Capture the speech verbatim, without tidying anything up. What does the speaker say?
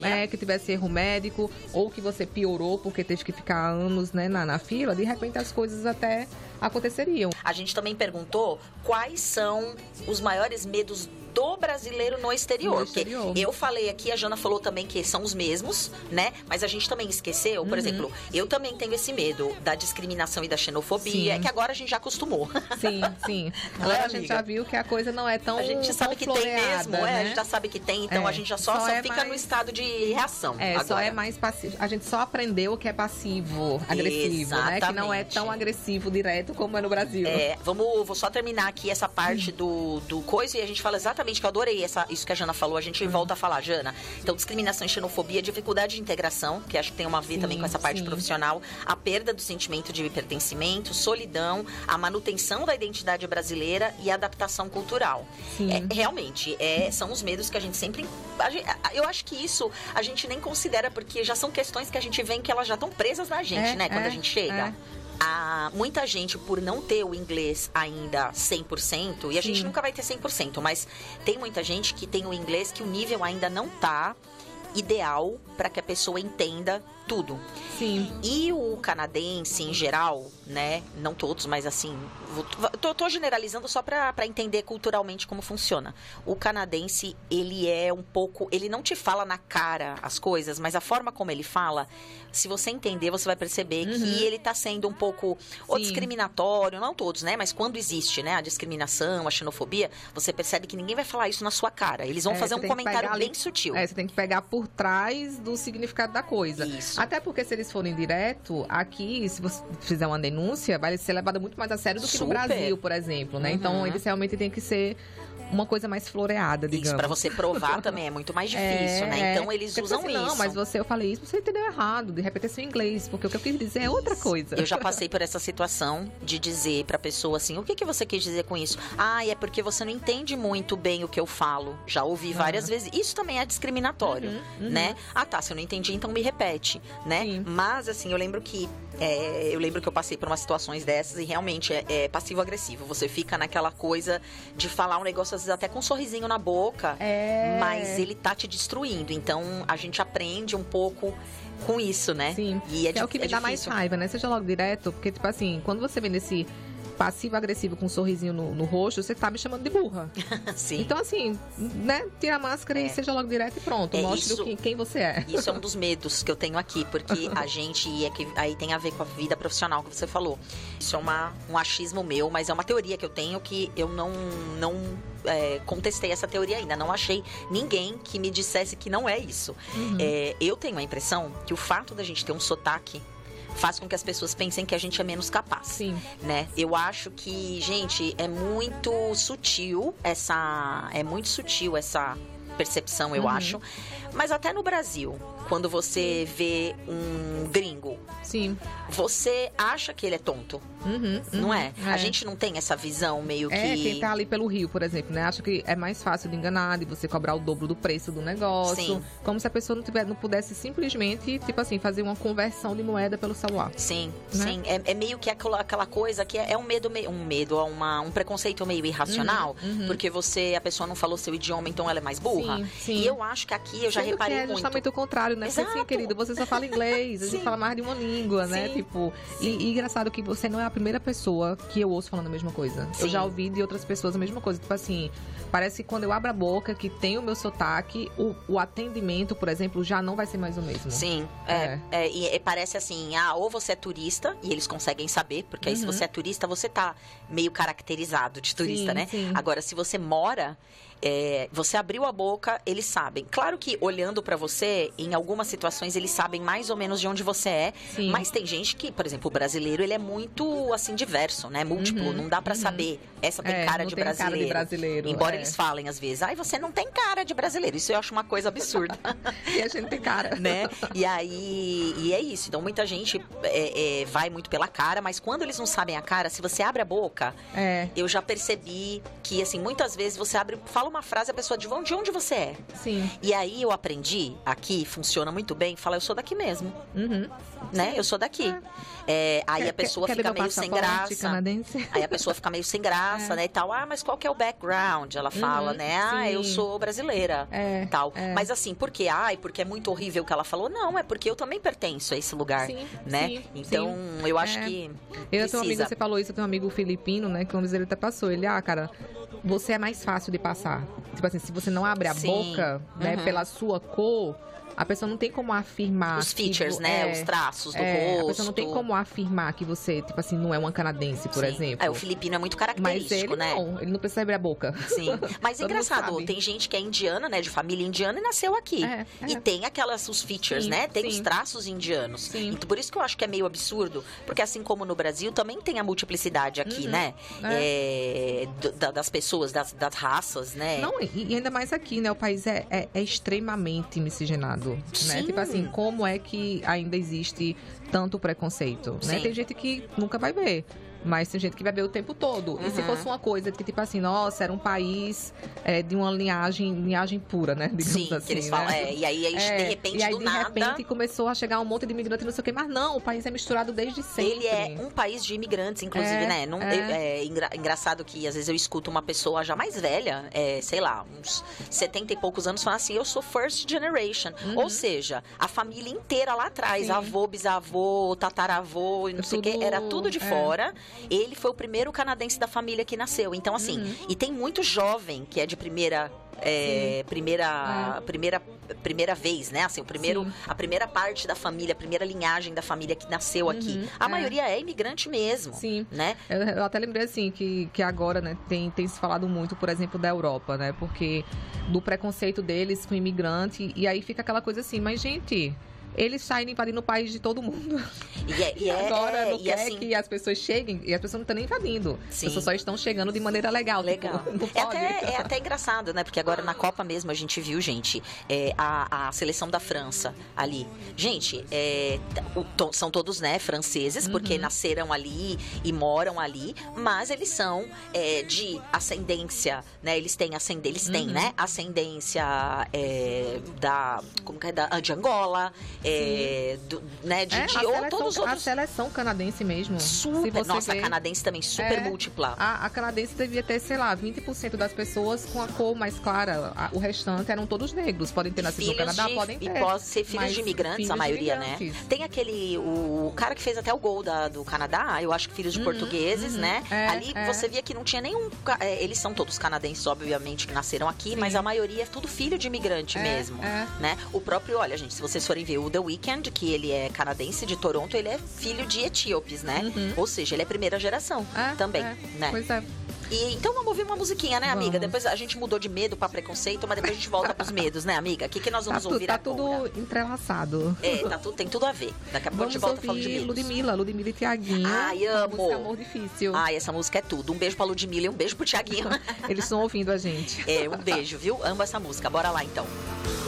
É, que tivesse erro médico, ou que você piorou porque teve que ficar anos, né, na, na fila, de repente as coisas até aconteceriam. A gente também perguntou quais são os maiores medos do brasileiro no exterior. No exterior. Porque eu falei aqui, a Jana falou também que são os mesmos, né? Mas a gente também esqueceu, por uhum. exemplo, eu também tenho esse medo da discriminação e da xenofobia, Sim. que agora a gente já acostumou. Sim, sim. Agora é, a gente já viu que a coisa não é tão A gente sabe que tem mesmo, né? é, a gente já sabe que tem, então é. a gente já só, só, só é fica mais... no estado de reação. É, agora. só é mais passivo. A gente só aprendeu que é passivo, agressivo, Exatamente. né? Que não é tão agressivo direto como é no Brasil. É, vamos, vou só terminar aqui essa parte do, do coisa e a gente fala exatamente, que eu adorei essa, isso que a Jana falou, a gente uhum. volta a falar, Jana. Então, discriminação e xenofobia, dificuldade de integração, que acho que tem uma a ver sim, também com essa parte sim. profissional, a perda do sentimento de pertencimento, solidão, a manutenção da identidade brasileira e a adaptação cultural. É, realmente, é, são os medos que a gente sempre... A gente, eu acho que isso a gente nem considera, porque já são questões que a gente vê que elas já estão presas na gente, é, né? Quando é, a gente chega. É. Ah, muita gente, por não ter o inglês ainda cem por cento, e a gente Sim. nunca vai ter cem por cento, mas tem muita gente que tem o inglês que o nível ainda não tá ideal para que a pessoa entenda tudo. Sim. E o canadense, em geral, né, não todos, mas assim, tô, tô generalizando só para entender culturalmente como funciona. O canadense, ele é um pouco, ele não te fala na cara as coisas, mas a forma como ele fala, se você entender, você vai perceber uhum. que ele tá sendo um pouco ou discriminatório, não todos, né, mas quando existe, né, a discriminação, a xenofobia, você percebe que ninguém vai falar isso na sua cara. Eles vão é, fazer um comentário bem ali, sutil. É, você tem que pegar por trás do significado da coisa. Isso. Até porque se eles forem direto, aqui, se você fizer uma denúncia, vai ser levada muito mais a sério do que Super. no Brasil, por exemplo, né? Uhum. Então, eles realmente têm que ser uma coisa mais floreada, digamos. Isso, pra você provar também é muito mais difícil, é, né? Então, eles usam assim, isso. Não, mas você, eu falei isso, você entendeu errado. De repente é seu inglês, porque o que eu quis dizer é outra coisa. Eu já passei por essa situação de dizer pra pessoa assim, o que, que você quis dizer com isso? Ah, é porque você não entende muito bem o que eu falo. Já ouvi várias uhum. vezes. Isso também é discriminatório, uhum, uhum. né? Ah, tá, se eu não entendi, então me repete, né? Sim. Mas, assim, eu lembro que É, eu lembro que eu passei por umas situações dessas e realmente é, é passivo-agressivo. Você fica naquela coisa de falar um negócio, às vezes até com um sorrisinho na boca, é... mas ele tá te destruindo. Então, a gente aprende um pouco com isso, né? Sim, e é, é o que me é dá difícil. mais raiva, né? Seja logo direto, porque, tipo assim, quando você vem nesse passivo-agressivo com um sorrisinho no, no rosto, você tá me chamando de burra. Sim. Então, assim, né? Tira a máscara é. e seja logo direto e pronto. É, mostre isso, quem, quem você é. Isso é um dos medos que eu tenho aqui, porque a gente, e é que aí tem a ver com a vida profissional que você falou. Isso é uma, um achismo meu, mas é uma teoria que eu tenho que eu não, não é, contestei essa teoria ainda. Não achei ninguém que me dissesse que não é isso. Uhum. É, eu tenho a impressão que o fato da gente ter um sotaque faz com que as pessoas pensem que a gente é menos capaz. Sim. Né? Eu acho que, gente, é muito sutil essa... É muito sutil essa percepção, eu uhum. acho. Mas até no Brasil, quando você vê um gringo, sim, você acha que ele é tonto. Uhum, não uhum, é? é? A gente não tem essa visão meio que... É, quem tá ali pelo Rio, por exemplo, né? Acha que é mais fácil de enganar, de você cobrar o dobro do preço do negócio. Sim. Como se a pessoa não, tiver, não pudesse simplesmente, tipo assim, fazer uma conversão de moeda pelo celular. Sim, né? sim. É, é meio que aquela, aquela coisa que é, é um medo, meio, um medo, uma, um preconceito meio irracional, uhum, uhum. porque você, a pessoa não falou seu idioma, então ela é mais burra. Sim, sim. E eu acho que aqui eu já Sendo reparei que é muito. justamente o contrário, né? Porque assim, querido, você só fala inglês, a gente fala mais de uma língua, né? Sim. Tipo, e, e engraçado que você não é a primeira pessoa que eu ouço falando a mesma coisa. Sim. Eu já ouvi de outras pessoas a mesma coisa. Tipo assim, parece que quando eu abro a boca, que tem o meu sotaque, o, o atendimento, por exemplo, já não vai ser mais o mesmo. Sim, é. é. é e, e parece assim, ah, ou você é turista, e eles conseguem saber, porque aí uhum. se você é turista, você tá meio caracterizado de turista, sim, né? Sim. Agora, se você mora... É, você abriu a boca, eles sabem. Claro que olhando pra você, em algumas situações eles sabem mais ou menos de onde você é. Sim. Mas tem gente que, por exemplo, o brasileiro, ele é muito, assim, diverso, né? Múltiplo, uhum, não dá pra uhum. saber. Essa tem, é, cara, de tem brasileiro. cara de brasileiro. Embora é. eles falem às vezes, ai, você não tem cara de brasileiro. Isso eu acho uma coisa absurda. E a gente tem cara. Né? E aí, e é isso. Então muita gente é, é, vai muito pela cara, mas quando eles não sabem a cara, se você abre a boca, é. eu já percebi que, assim, muitas vezes você abre, fala uma frase, a pessoa de onde, de onde você é? Sim. E aí eu aprendi, aqui funciona muito bem, falar, eu sou daqui mesmo. Uhum. Né? Eu sou daqui. É. É, aí quer, a pessoa quer, fica quer meio sem graça. Canadense? Aí a pessoa fica meio sem graça, é. né? E tal. Ah, mas qual que é o background? Ela fala, uhum, né? Ah, sim. eu sou brasileira. É, tal. É. Mas assim, por quê? Ai, porque é muito horrível o que ela falou? Não, é porque eu também pertenço a esse lugar. Sim, né? Sim, então, sim. eu acho é. que. Eu tenho um amigo, você falou isso, eu tenho um amigo filipino, né? Que uma vez ele até passou. Ele, ah, cara, você é mais fácil de passar. Tipo assim, se você não abre a sim. boca, né, uhum. pela sua cor, a pessoa não tem como afirmar... Os features, que, né? É, Os traços do é, rosto. A pessoa não tem como afirmar que você, tipo assim, não é uma canadense, por Sim. exemplo. É, o filipino é muito característico, Mas ele né? não, ele não precisa abrir a boca. Sim. Mas é engraçado, tem gente que é indiana, né? De família indiana e nasceu aqui. É, é. E tem aquelas, os features, sim, né? Tem sim. os traços indianos. Sim. Então, por isso que eu acho que é meio absurdo. Porque assim como no Brasil, também tem a multiplicidade aqui, uhum. né? É. É, da, das pessoas, das, das raças, né? Não, e, e ainda mais aqui, né? O país é, é, é extremamente miscigenado, Sim. né? Tipo assim, como é que ainda existe tanto preconceito, né? Sim. Tem gente que nunca vai ver. Mas tem gente que vai ver o tempo todo. Uhum. E se fosse uma coisa que, tipo assim, nossa, era um país é, de uma linhagem, linhagem pura, né? Digamos Sim, assim, que eles né? falam. É, e aí, aí É, de repente, e aí, do de nada. repente, começou a chegar um monte de imigrante, não sei o quê. Mas não, o país é misturado desde sempre. Ele é um país de imigrantes, inclusive, É, né? Não, é. eu- é engra- engraçado que às vezes eu escuto uma pessoa já mais velha, é, sei lá, uns setenta e poucos anos, falar assim, eu sou first generation. Uhum. Ou seja, a família inteira lá atrás, Sim. avô, bisavô, tataravô, e não sei o Tudo- quê, era tudo de é. fora. Ele foi o primeiro canadense da família que nasceu. Então, assim, Uhum. e tem muito jovem que é de primeira... é, primeira, É. primeira primeira vez, né? Assim, o primeiro, Sim. a primeira parte da família, a primeira linhagem da família que nasceu aqui. Uhum, A é. maioria é imigrante mesmo, Sim. né? Eu, eu até lembrei assim que, que agora, né, tem, tem se falado muito, por exemplo, da Europa, né? Porque do preconceito deles com imigrante, e aí fica aquela coisa assim, mas gente, eles saem invadindo o país de todo mundo. E, é, e, é, Agora é, não e quer assim, que as pessoas cheguem, e as pessoas não estão nem invadindo. Sim. As pessoas só estão chegando de maneira legal. legal. Tipo, não É pode. até, é até engraçado, né? Porque agora na Copa mesmo a gente viu, gente, é, a, a seleção da França ali. Gente, é, o- to- são todos, né, franceses, porque Uhum. nasceram ali e moram ali, mas eles são é, de ascendência, né? Eles têm ascendência, eles têm, Uhum. né? Ascendência é, da, como que é, da, de Angola, é, do, né? De, É, de a, ou seleção, todos os a outros. seleção canadense mesmo. Se Super. você Nossa, a ver, canadense também super É, múltipla. A, a canadense devia ter, sei lá, vinte por cento das pessoas com a cor mais clara. A- o restante eram todos negros. Podem ter nascido no Filhos Canadá, de- podem ter. E pode ser filhos mas de imigrantes, filhos a de maioria, né? imigrantes. Tem aquele, o cara que fez até o gol da, do Canadá, eu acho que filhos de Uhum, portugueses, uhum. né? É, Ali é. você via que não tinha nenhum... ca- é, eles são todos canadenses, obviamente, que nasceram aqui, mas a maioria é tudo filho de imigrante É, mesmo, é. né? O próprio, olha, gente, se vocês forem ver o The Weeknd, que ele é canadense de Toronto, ele é filho de etíopes, né? Uhum. Ou seja, ele é primeira geração É, também, é. né? Pois é. E, então vamos ouvir uma musiquinha, né, amiga? Vamos. Depois a gente mudou de medo pra preconceito, mas depois a gente volta pros medos, né, amiga? O que, que nós Tá, vamos tu- ouvir tá agora? tudo entrelaçado. É, tá tudo, tem tudo a ver. Daqui a pouco a Vamos gente volta falando de ouvir medos. Ludmilla, Ludmilla e Tiaguinho. Ai, com a amo. música Amor Difícil. Ai, essa música é tudo. Um beijo pra Ludmilla e um beijo pro Tiaguinho. Eles estão ouvindo a gente. É, um beijo, viu? Amo essa música. Bora lá, então.